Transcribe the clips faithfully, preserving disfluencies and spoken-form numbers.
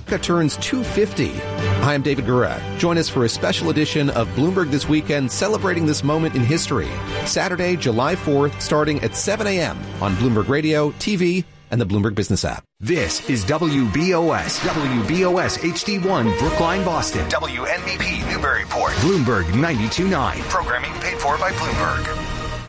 America turns two fifty. Hi, I'm David Gurek. Join us for a special edition of Bloomberg This Weekend, celebrating this moment in history. Saturday, July fourth, starting at seven a.m. on Bloomberg Radio, T V, and the Bloomberg Business app. This is W B O S, W B O S H D one, Brookline, Boston. W N B P, Newburyport. Bloomberg ninety-two point nine. Programming paid for by Bloomberg.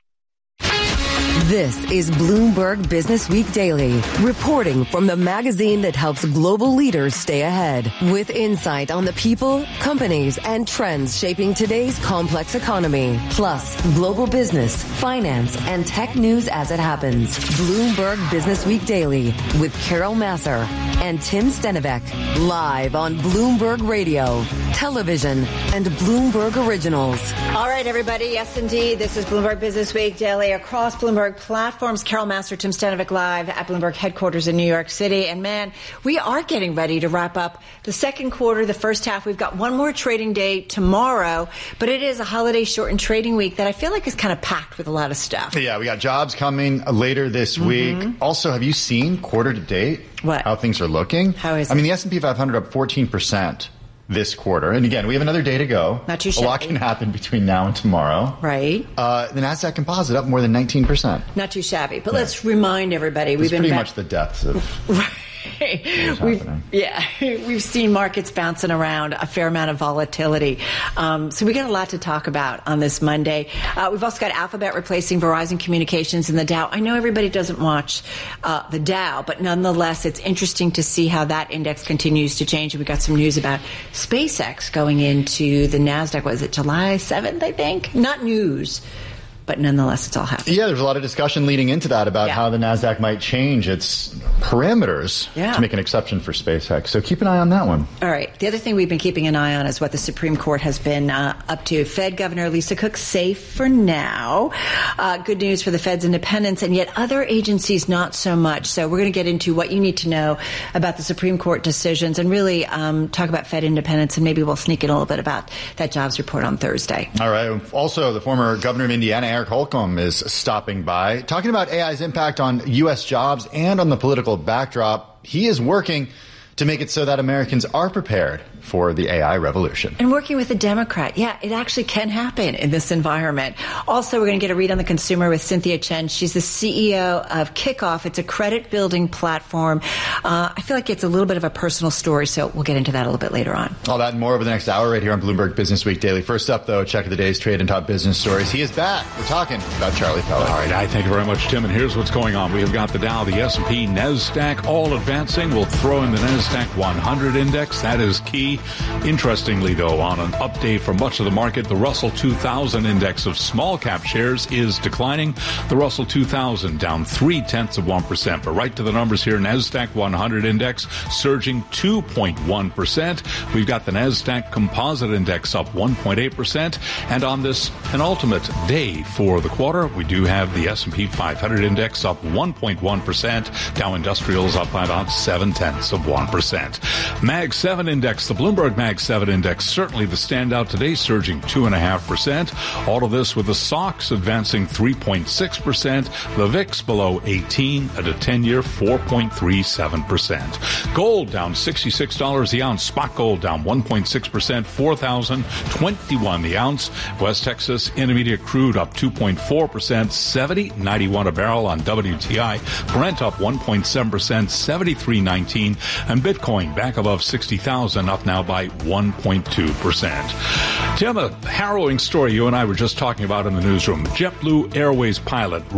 This is Bloomberg Business Week Daily, reporting from the magazine that helps global leaders stay ahead, with insight on the people, companies, and trends shaping today's complex economy, plus global business, finance, and tech news as it happens. Bloomberg Business Week Daily with Carol Massar and Tim Stenovec, live on Bloomberg Radio, television, and Bloomberg Originals. All right, everybody. Yes, indeed. This is Bloomberg Business Week Daily across Bloomberg platforms. Carol Massar, Tim Stenovec live at Bloomberg headquarters in New York City. And man, we are getting ready to wrap up the second quarter, the first half. We've got one more trading day tomorrow, but it is a holiday shortened trading week that I feel like is kind of packed with a lot of stuff. Yeah, we got jobs coming later this mm-hmm. week. Also, have you seen quarter to date? What? How things are looking? How is it? I mean, the S and P five hundred up fourteen percent. This quarter. And again, we have another day to go. Not too shabby. A lot can happen between now and tomorrow. Right. Uh, the NASDAQ Composite up more than nineteen percent. Not too shabby. But yeah. Let's remind everybody. It's we've been pretty back- much the depths of... Right. We've, yeah, we've seen markets bouncing around, a fair amount of volatility. Um, so we got a lot to talk about on this Monday. Uh, we've also got Alphabet replacing Verizon Communications in the Dow. I know everybody doesn't watch uh, the Dow, but nonetheless, it's interesting to see how that index continues to change. And we got some news about SpaceX going into the NASDAQ. Was it July seventh, I think? Not news. But nonetheless, it's all happening. Yeah, there's a lot of discussion leading into that about yeah. how the NASDAQ might change its parameters yeah. to make an exception for SpaceX. So keep an eye on that one. All right. The other thing we've been keeping an eye on is what the Supreme Court has been uh, up to. Fed Governor Lisa Cook safe for now. Uh, good news for the Fed's independence, and yet other agencies not so much. So we're going to get into what you need to know about the Supreme Court decisions and really um, talk about Fed independence, and maybe we'll sneak in a little bit about that jobs report on Thursday. All right. Also, the former governor of Indiana, Eric Holcomb, is stopping by, talking about A I's impact on U S jobs and on the political backdrop. He is working to make it so that Americans are prepared for the A I revolution. And working with a Democrat. Yeah, it actually can happen in this environment. Also, we're going to get a read on the consumer with Cynthia Chen. She's the C E O of Kickoff. It's a credit building platform. Uh, I feel like it's a little bit of a personal story, so we'll get into that a little bit later on. All that and more over the next hour right here on Bloomberg Business Week Daily. First up, though, check of the day's trade and top business stories. He is back. We're talking about Charlie Pellet. All right, I thank you very much, Tim. And here's what's going on. We have got the Dow, the S and P, NASDAQ all advancing. We'll throw in the NASDAQ one hundred index. That is key. Interestingly, though, on an update from much of the market, the Russell two thousand index of small cap shares is declining. The Russell two thousand down three tenths of one percent. But right to the numbers here, NASDAQ one hundred index surging two point one percent. We've got the NASDAQ Composite Index up one point eight percent. And on this penultimate day for the quarter, we do have the S and P five hundred index up one point one percent. Dow Industrials up by about seven tenths of one percent. Mag seven index, the Bloomberg Mag seven index, certainly the standout today, surging two point five percent. All of this with the S O X advancing three point six percent. The V I X below eighteen at a ten-year four point three seven percent. Gold down sixty-six dollars the ounce. Spot gold down one point six percent, four thousand twenty-one the ounce. West Texas Intermediate crude up two point four percent, seventy ninety-one a barrel on W T I. Brent up one point seven percent, seventy-three nineteen. And Bitcoin back above sixty thousand, up now by one point two percent. Tim, a harrowing story you and I were just talking about in the newsroom. JetBlue Airways pilot